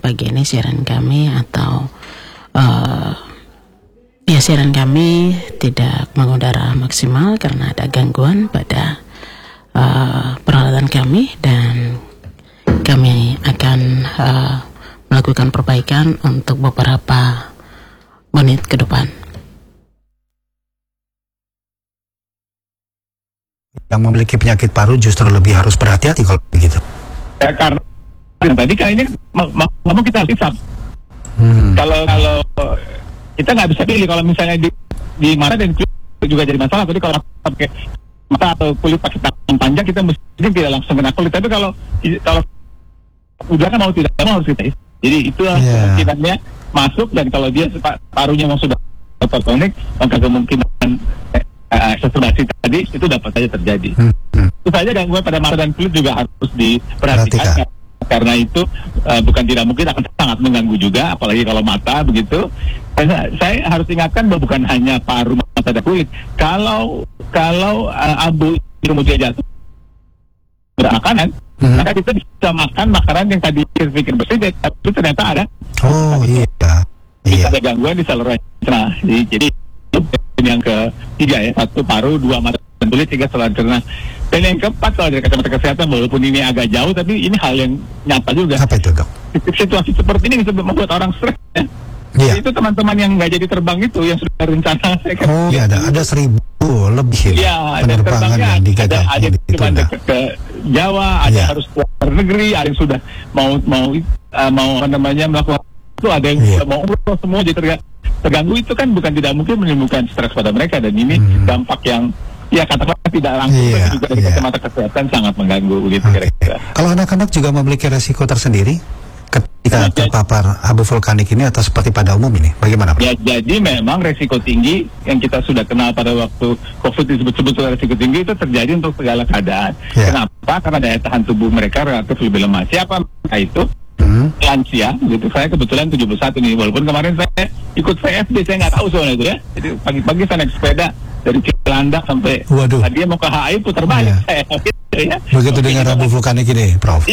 pagi ini siaran kami atau siaran kami tidak mengudara maksimal karena ada gangguan pada peralatan kami, dan kami akan melakukan perbaikan untuk beberapa menit ke depan. Yang memiliki penyakit paru justru lebih harus berhati-hati kalau begitu. Ya, karena tadi kan ini mau kita hisap. Kalau kita nggak bisa pilih, kalau misalnya di mata dan kulit juga jadi masalah. Jadi kalau pakai mata atau kulit pakai tangan panjang, kita mesti tidak langsung kena kulit. Tapi kalau udara mau tidak mau harus kita isi. Jadi itu kemungkinannya masuk, dan kalau dia parunya memang sudah terkonek, maka kemungkinan eksacerbasi tadi itu dapat saja terjadi. Itu saja gangguan pada mata dan kulit juga harus diperhatikan. Karena itu bukan tidak mungkin akan sangat mengganggu juga, apalagi kalau mata begitu. Saya harus ingatkan bahwa bukan hanya paru, mata dan kulit. Kalau abu kemudian jatuh bermakanan, maka kita bisa makan makanan yang tadi kita pikir bersih, tapi ternyata ada bisa ada gangguan di saluran cerna. Jadi yang ketiga ya, 1 paru, 2 mata dan kulit, 3 saluran cerna. Dan yang keempat, kalau dari kacamata kesehatan, walaupun ini agak jauh, tapi ini hal yang nyata juga. Apa itu, Dok? Situasi seperti ini bisa membuat orang stres ya. Itu teman-teman yang nggak jadi terbang itu, yang sudah rencana. Ada 1.000 lebih penerbangan yang digagal. Ada yang cuma dekat ke Jawa, ada yang harus keluar negeri, ada yang sudah mau melakukan itu, ada yang sudah mau umroh, semua jadi terganggu. Itu kan bukan tidak mungkin menimbulkan stres pada mereka, dan ini dampak yang katakanlah tidak langsung, tapi juga dari kacamata kesehatan sangat mengganggu begitu kira-kira. Kalau anak-anak juga memiliki resiko tersendiri ketika terpapar abu vulkanik ini, atau seperti pada umum ini, bagaimana Pak? Ya, jadi memang resiko tinggi yang kita sudah kenal pada waktu COVID disebut-sebut resiko tinggi itu terjadi untuk segala keadaan. Kenapa? Karena daya tahan tubuh mereka relatif lebih lemah. Siapa mereka itu? Lansia, gitu. Saya kebetulan 71 nih, walaupun kemarin saya ikut VFD, saya nggak tahu soalnya itu ya. Jadi pagi-pagi saya naik sepeda dari Cilandak sampai tadi mau ke HI, putar balik saya. Begitu dengan abu vulkanik ini, Prof.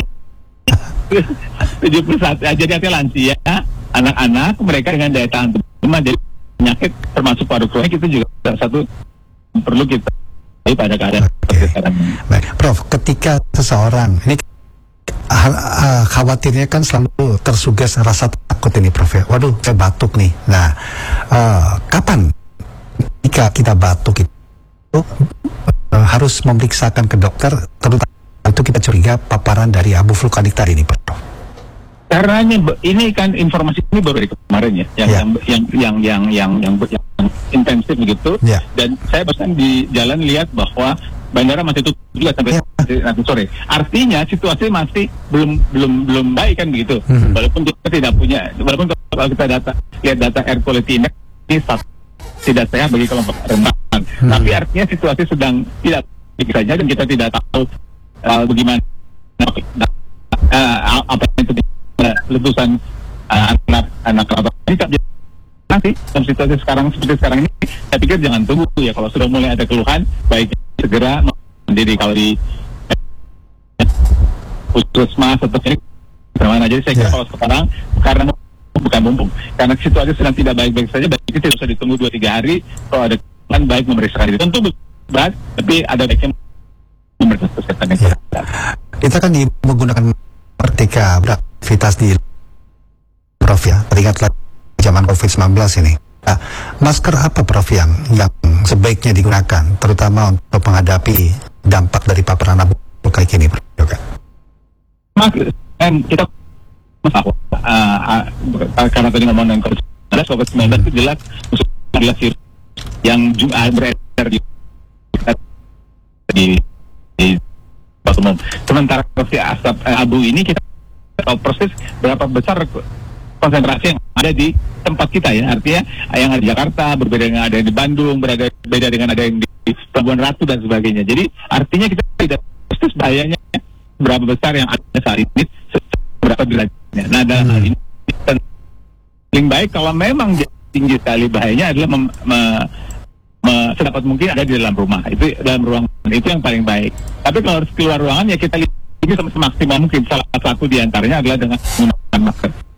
71, jadi artinya lansia, anak-anak, mereka dengan daya tahan tubuh lemah, jadi penyakit termasuk paru kronik itu juga salah satu perlu kita pada keadaan seperti sekarang. Baik, Prof, ketika seseorang ini khawatirnya kan selalu tersugas rasa takut ini, Prof. Waduh, saya batuk nih. Nah, kapan jika kita batuk itu harus memeriksakan ke dokter, terutama itu kita curiga paparan dari abu vulkanik tadi ini, Prof? Karena ini kan informasi ini baru dari kemarin ya, yang intensif begitu. Dan saya bahkan di jalan lihat bahwa bandara masih tutup juga sampai nanti sore. Artinya situasi masih belum baik kan begitu. Walaupun kita tidak punya, walaupun kalau kita lihat data air quality index ini tidak sehat bagi kelompok rentan. Tapi artinya situasi sedang tidak baik saja, dan kita tidak tahu bagaimana apa yang terjadi letusan anak nanti dalam situasi seperti sekarang ini. Saya pikir jangan tunggu ya, kalau sudah mulai ada keluhan baik segera mandiri, kalau di puskesmas atau ini bagaimana. Jadi saya kira kalau sekarang, karena bukan mumpung, karena situasi sedang tidak baik-baik saja, baiknya tidak usah ditunggu 2-3 hari. Kalau ada keluhan baik memeriksakan diri, tentu berat, tapi ada baiknya memeriksa kesehatan yang kita kan menggunakan ketika beraktivitas di Prof ya, teringatlah zaman COVID-19 ini. Nah, masker apa, Prof, yang sebaiknya digunakan, terutama untuk menghadapi dampak dari paparan abu vulkanik ini, Prof? Kita karena tadi ngomongin COVID-19 itu jelas adalah virus yang beredar di umum. Sementara asap abu ini kita tahu persis berapa besar konsentrasi yang ada di tempat kita ya. Artinya yang ada di Jakarta berbeda dengan ada yang di Bandung, berbeda dengan ada yang di Pelabuhan Ratu dan sebagainya. Jadi artinya kita tidak persis bahayanya berapa besar yang ada saat ini, berapa derajatnya. Nah, dalam hal ini paling baik kalau memang tinggi sekali bahayanya adalah sedapat mungkin ada di dalam rumah, itu dalam ruangan, itu yang paling baik. Tapi kalau harus keluar ruangan ya kita lihat ini semaksimal mungkin. Salah satu diantaranya adalah dengan menggunakan masker.